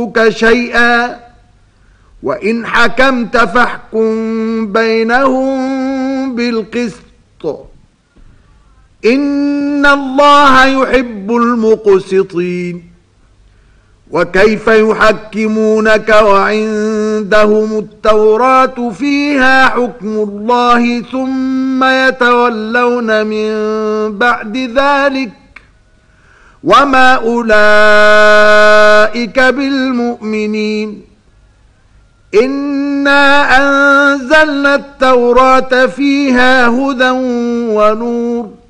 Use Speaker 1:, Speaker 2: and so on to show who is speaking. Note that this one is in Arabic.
Speaker 1: شيئا وإن حكمت فاحكم بينهم بالقسط إن الله يحب المقسطين وكيف يحكمونك وعندهم التوراة فيها حكم الله ثم يتولون من بعد ذلك وما أولئك بالمؤمنين إنا أنزلنا التوراة فيها هدى ونور